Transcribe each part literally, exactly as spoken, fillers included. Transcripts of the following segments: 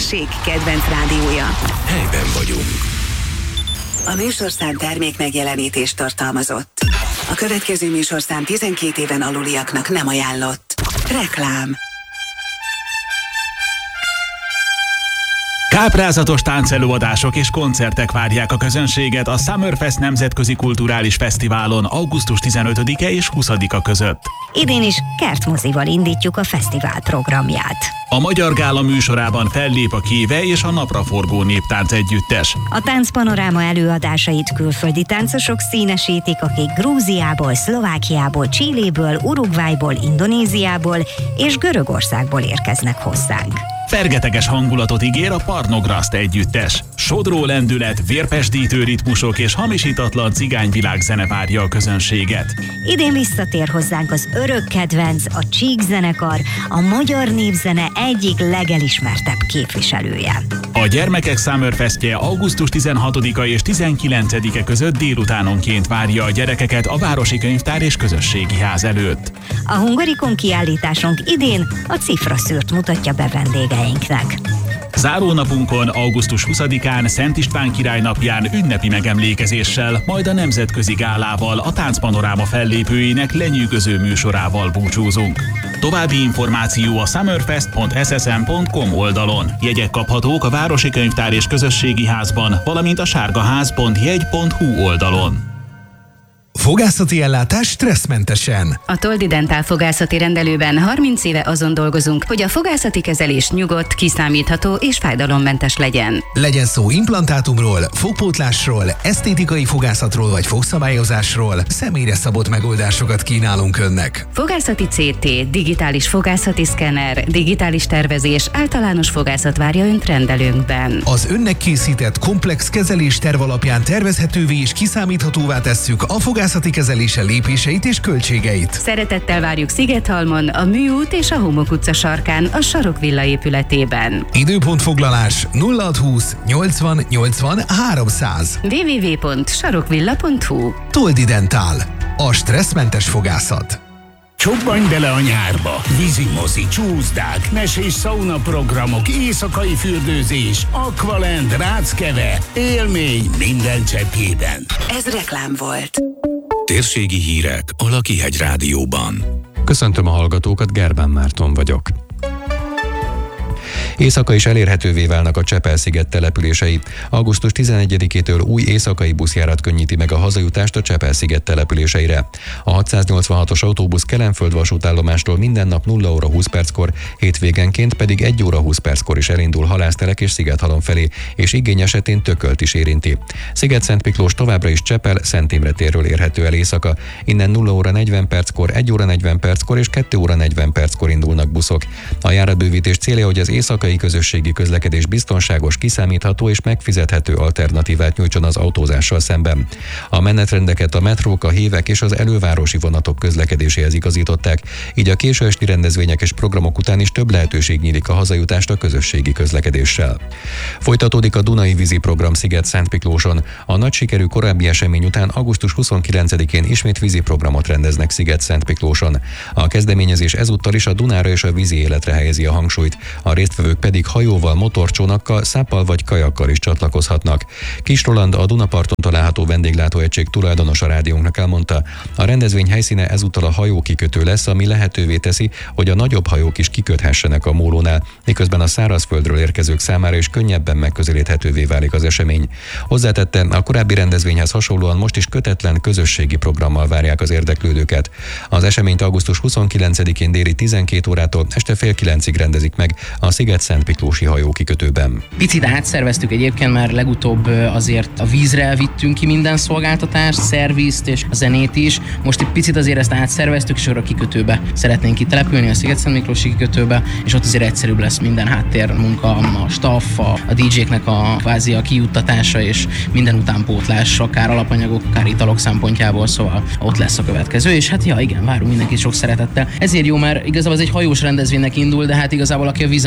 közösség kedvenc rádiója. Helyben vagyunk. A műsorszám termék megjelenítést tartalmazott. A következő műsorszám tizenkét éven aluliaknak nem ajánlott. Reklám. Káprázatos táncelőadások és koncertek várják a közönséget a Summerfest Nemzetközi Kulturális Fesztiválon augusztus tizenötödike és huszadika között. Idén is kertmozival indítjuk a fesztivál programját. A Magyar Gála műsorában fellép a Kéve és a Napraforgó Néptánc Együttes. A Táncpanoráma előadásait külföldi táncosok színesítik, akik Grúziából, Szlovákiából, Chiléből, Uruguayból, Indonéziából és Görögországból érkeznek hozzánk. Fergeteges hangulatot ígér a Parnograszt együttes. Sodró lendület, vérpesdítő ritmusok és hamisítatlan cigányvilág zene várja a közönséget. Idén visszatér hozzánk az örök kedvenc, a Csík zenekar, a magyar népzene egyik legelismertebb képviselője. A Gyermekek Summerfestje augusztus tizenhatodika és tizenkilencedike között délutánonként várja a gyerekeket a Városi Könyvtár és Közösségi Ház előtt. A Hungarikon kiállításunk idén a cifraszűrt mutatja be vendégeinknek. Zárónapunkon, augusztus huszadikán, Szent István király napján ünnepi megemlékezéssel, majd a nemzetközi gálával, a Táncpanoráma fellépőinek lenyűgöző műsorával búcsúzunk. További információ a summerfest pont s s m pont com oldalon. Jegyek kaphatók a Városi Könyvtár és Közösségi Házban, valamint a sárgaház pont jegy pont hu oldalon. Fogászati ellátás stresszmentesen. A Toldi Dentál fogászati rendelőben harminc éve azon dolgozunk, hogy a fogászati kezelés nyugodt, kiszámítható és fájdalommentes legyen. Legyen szó implantátumról, fogpótlásról, esztétikai fogászatról vagy fogszabályozásról, személyre szabott megoldásokat kínálunk önnek. Fogászati cé té, digitális fogászati szkenner, digitális tervezés, általános fogászat várja önt rendelőnkben. Az önnek készített komplex kezelés terv alapján tervezhetővé és kiszámíthatóvá tesszük a fogászati kezelése lépéseit és költségeit. Szeretettel várjuk Szigethalmon, a Műút és a Homok utca sarkán, a Sarokvilla épületében. Időpontfoglalás nulla hatszázhúsz nyolcvan nyolcvan háromszáz. double-u double-u double-u pont sarokvilla pont hu. Toldi Dentál. A stresszmentes fogászat. Csobbanj bele a nyárba! Vízimozi, csúszdák, mesés sauna programok, éjszakai fürdőzés, Aqualand, Ráckeve, élmény minden cseppjében. Ez reklám volt. Térségi hírek a Lakihegy Rádióban. Köszöntöm a hallgatókat, Gerbán Márton vagyok. Éjszaka is elérhetővé válnak a Csepel-sziget települései. augusztus tizenegyedikétől új éjszakai buszjárat könnyíti meg a hazajutást a Csepel-sziget településeire. A hatszáznyolcvanhatos autóbusz Kelenföld vasútállomástól minden nap nulla óra húsz perckor, hétvégenként pedig egy óra húsz perckor is elindul Halásztelek és Szigethalom felé, és igény esetén Tökölt is érinti. Sziget-Szent Miklós továbbra is Csepel, Szent Imre térről érhető el éjszaka. Innen nulla óra negyven perckor, egy óra negyven perckor és kettő óra negyven perckor indulnak buszok. A járatbővítés célja, hogy az éjszakai közösségi közlekedés biztonságos, kiszámítható és megfizethető alternatívát nyújtson az autózással szemben. A menetrendeket a metrók, a hévek és az elővárosi vonatok közlekedéséhez igazították, így a késő esti rendezvények és programok után is több lehetőség nyílik a hazajutást a közösségi közlekedéssel. Folytatódik a Dunai vízi program Sziget-Szent Miklóson. A nagy sikerű korábbi esemény után augusztus huszonkilencedikén ismét vízi programot rendeznek Sziget-Szent Miklóson. A kezdeményezés ezúttal is a Dunára és a vízi életre helyezi a hangsúlyt. A résztvevők pedig hajóval, motorcsónakkal, száppal vagy kajakkal is csatlakozhatnak. Kis Roland, a Dunaparton található vendéglátóegység tulajdonos a rádiónknak elmondta, a rendezvény helyszíne ezúttal a hajókikötő lesz, ami lehetővé teszi, hogy a nagyobb hajók is kiköthessenek a mólónál, miközben a szárazföldről érkezők számára is könnyebben megközelíthetővé válik az esemény. Hozzátette, a korábbi rendezvényhez hasonlóan most is kötetlen közösségi programmal várják az érdeklődőket. Az eseményt augusztus huszonkilencedikén déli tizenkét órától este fél kilencig rendezik meg a Sziget-Szent Miklósi hajókikötőben. Picit átszerveztük egyébként, már legutóbb azért a vízre vittünk ki minden szolgáltatást, szervizt és a zenét is. Most egy picit azért ezt átszerveztük, és arra a kikötőbe szeretnénk kitelepülni, a Sziget-Szent Miklósi kikötőbe, és ott azért egyszerűbb lesz minden háttérmunka, a staff, a, a dé jéknek a kvázi a kijuttatása és minden utánpótlás, akár alapanyagok, akár italok szempontjából, szóval ott lesz a következő, és hát ja, igen, várunk mindenkit sok szeretettel. Ezért jó, mert igazából ez egy hajós rendezvénynek indul, de hát igazából aki a vízen van, az bármi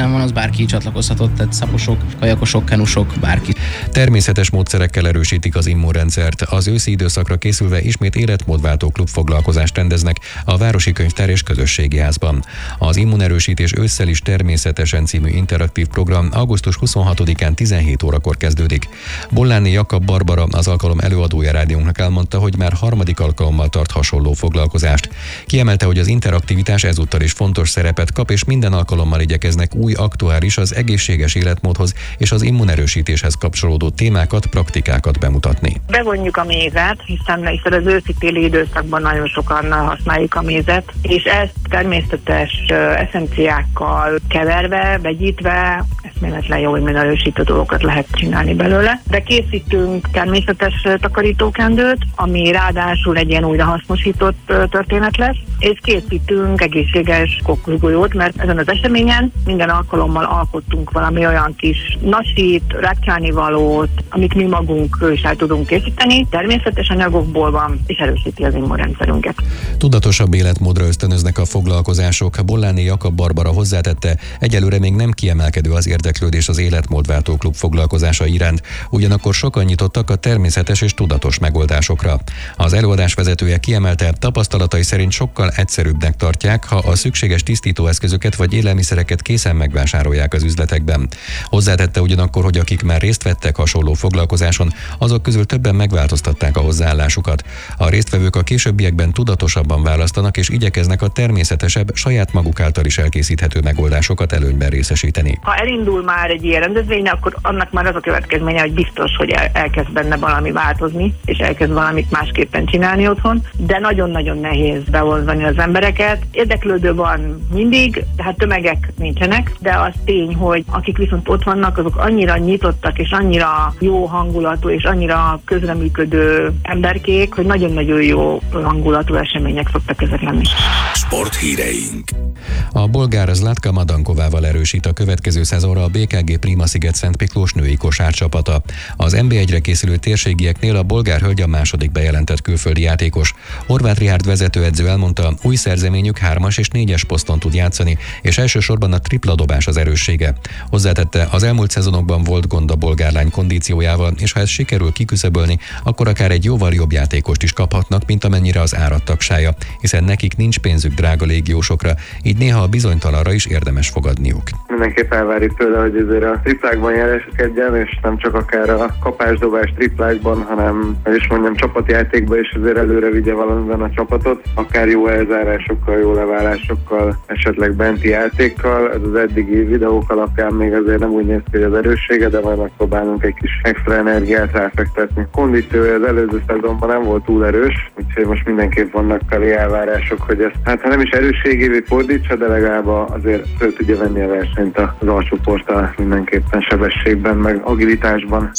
bárki csatlakozhatott, tehát szaposok, kajakosok, kenusok, bárki. Természetes módszerekkel erősítik az immunrendszert. Az őszi időszakra készülve ismét életmódváltó klubfoglalkozást rendeznek a Városi Könyvtár és Közösségi Házban. Az Immunerősítés ősszel is természetesen című interaktív program augusztus huszonhatodikán tizenhét órakor kezdődik. Bolláni Jakab Barbara, az alkalom előadója rádiónknak elmondta, hogy már harmadik alkalommal tart hasonló foglalkozást. Kiemelte, hogy az interaktivitás ezúttal is fontos szerepet kap, és minden alkalommal igyekeznek új, aktuális, az egészséges életmódhoz és az immunerősítéshez kapcsolódó témákat, praktikákat bemutatni. Bevonjuk a mézet, hiszen, hiszen az őszi-téli időszakban nagyon sokan használjuk a mézet, és ezt természetes eszenciákkal keverve, vegyítve, eszméletlen jó immunerősítő dolgokat lehet csinálni belőle. De készítünk természetes takarítókendőt, ami ráadásul egy ilyen újrahasznosított történet lesz, és készítünk egészséges kokuszgolyót, mert ezen az eseményen minden alkalommal alkottunk valami olyan kis nasít, rákcsálnivalót, amit mi magunk is el tudunk készíteni, természetes anyagokból van, és erősíti az immunrendszerünket. Tudatosabb életmódra ösztönöznek a foglalkozások. Bolláni Jakab Barbara hozzátette, egyelőre még nem kiemelkedő az érdeklődés az életmódváltó klub foglalkozása iránt, ugyanakkor sokan nyitottak a természetes és tudatos megoldásokra. Az előadás vezetője kiemelte, tapasztalatai szerint sokkal egyszerűbbnek tartják, ha a szükséges tisztítóeszközöket vagy élelmiszereket készen megvásárolják az üzletekben. Hozzátette ugyanakkor, hogy akik már részt vettek hasonló foglalkozáson, azok közül többen megváltoztatták a hozzáállásukat. A résztvevők a későbbiekben tudatosabban választanak és igyekeznek a természetesebb, saját maguk által is elkészíthető megoldásokat előnyben részesíteni. Ha elindul már egy ilyen rendezvény, akkor annak már az a következménye, hogy biztos, hogy el, elkezd benne valami változni, és elkezd valamit másképpen csinálni otthon, de nagyon-nagyon nehéz bevonzani az embereket. Érdeklődő van mindig, tehát tömegek nincsenek, de az tény, hogy akik viszont ott vannak, azok annyira nyitottak, és annyira jó hangulatú, és annyira közreműködő emberkék, hogy nagyon-nagyon jó hangulatú események szoktak ezek lenni. Sporthíreink. A bolgár Zlatka Madankovával erősít a következő szezonra a bé ká gé Prima Sziget-Szent Miklós női kosárcsapata. Az en bé egyre készülő térségieknél a bolgár hölgy a második bejelentett külföldi játékos. Horváth Richárd vezetőedző elmondta, új szerzeményük hármas és négyes poszton tud játszani, és elsősorban a tripla dobás az erőssége. Hozzátette, az elmúlt szezonokban volt gond a bolgárlány kondíciójával, és ha ez sikerül kiküszöbölni, akkor akár egy jóval jobb játékost is kaphatnak, mint amennyire az árattagsája, hiszen nekik nincs pénzük drága légiósokra, így néha a bizonytalanra is érdemes fogadniuk. Mindenképp elvárjuk tőle, hogy azért a triplákban jeleskedjen, és nem csak akár a kapásdobás triplákban, hanem, hogy is mondjam, csapatjátékban is azért előre vigye valamiben a csapatot, akár jó elzárásokkal, jó leválásokkal, esetleg benti játékkal. Ez az eddigi videók alapján még azért nem úgy néz ki, hogy az erőssége, de majd megpróbálunk egy kis extra energiát ráfektetni. Kondíciója az előző szezonban nem volt túl erős, úgyhogy most mindenképp vannak felé elvárások, hogy ezt hát ha nem is erősségévé fordítsa, de legalább azért föl tudja venni a versenyt az alcsoporttal mindenképpen sebességben, meg agilitásban.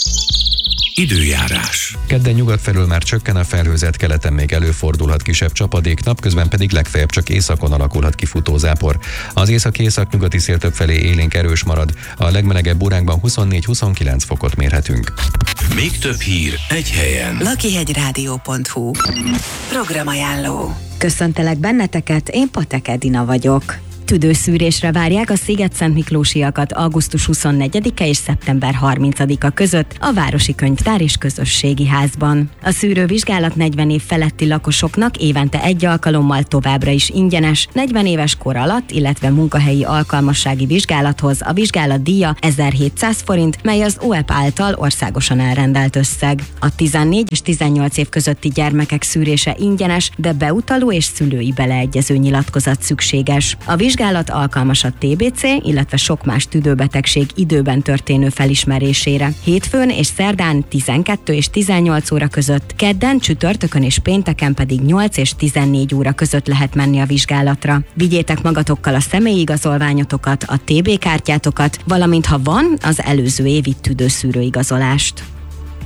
Időjárás. Kedden nyugat felől már csökken a felhőzet, keleten még előfordulhat kisebb csapadék, napközben pedig legfeljebb csak északon alakulhat ki futózápor. Az észak-észak-nyugati szél többfelé élénk erős marad, a legmelegebb órákban huszonnégy-huszonkilenc fokot mérhetünk. Még több hír egy helyen. lakihegyrádió pont hu. Programajánló. Köszöntelek benneteket, én Patek Edina vagyok. Tüdőszűrésre várják a sziget-szentmiklósiakat augusztus huszonnegyedike és szeptember harmincadika között a Városi Könyvtár és Közösségi Házban. A szűrővizsgálat negyven év feletti lakosoknak évente egy alkalommal továbbra is ingyenes, negyven éves kor alatt, illetve munkahelyi alkalmassági vizsgálathoz a vizsgálat díja ezerhétszáz forint, mely az o e pé által országosan elrendelt összeg. A tizennégy és tizennyolc év közötti gyermekek szűrése ingyenes, de beutaló és szülői beleegyező nyilatkozat szükséges. A vizsgálat alkalmas a té bé cé, illetve sok más tüdőbetegség időben történő felismerésére. Hétfőn és szerdán tizenkettő és tizennyolc óra között, kedden, csütörtökön és pénteken pedig nyolc és tizennégy óra között lehet menni a vizsgálatra. Vigyétek magatokkal a személyi igazolványotokat, a té bé kártyátokat, valamint ha van, az előző évi tüdőszűrő igazolást.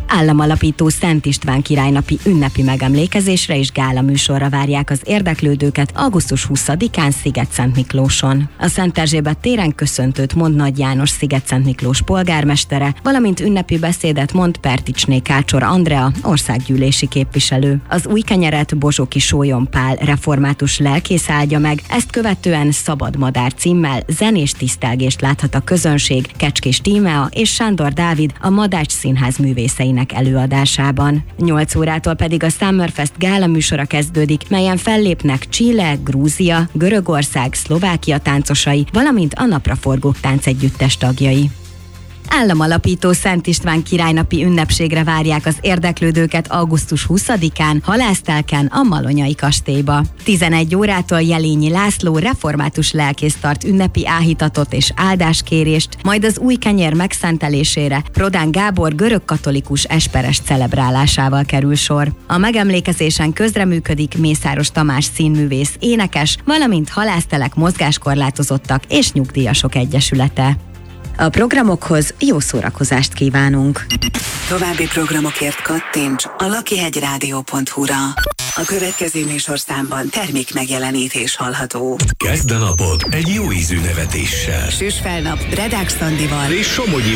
Államalapító Szent István királynapi ünnepi megemlékezésre és gála műsorra várják az érdeklődőket augusztus huszadikán Szigetszentmiklóson. A Szent Erzsébet téren köszöntőt mond Nagy János Szigetszentmiklós polgármestere, valamint ünnepi beszédet mond Perticsné Kácsor Andrea, országgyűlési képviselő. Az új kenyeret Bozsoki Sólyon Pál református lelkész áldja meg, ezt követően Szabad Madár címmel zenés tisztelgést láthat a közönség Kecskés Tímea és Sándor Dávid a Madács Színház művészeinek előadásában. nyolc órától pedig a Summerfest gála műsora kezdődik, melyen fellépnek Chile, Grúzia, Görögország, Szlovákia táncosai, valamint a Napraforgók táncegyüttes tagjai. Államalapító Szent István királynapi ünnepségre várják az érdeklődőket augusztus huszadikán Halásztelken a Malonyai kastélyba. tizenegy órától Jelényi László református lelkész tart ünnepi áhítatot és áldáskérést, majd az új kenyér megszentelésére Prodán Gábor görögkatolikus esperes celebrálásával kerül sor. A megemlékezésen közreműködik Mészáros Tamás színművész énekes, valamint Halásztelek mozgáskorlátozottak és nyugdíjasok egyesülete. A programokhoz jó szórakozást kívánunk! További programokért kattints a lakihegyrádió pont hu-ra. A következő műsorszámban termék megjelenítés hallható. Kezd a napod egy jó ízű nevetéssel. Süss fel nap Redák Szandival és Somogyi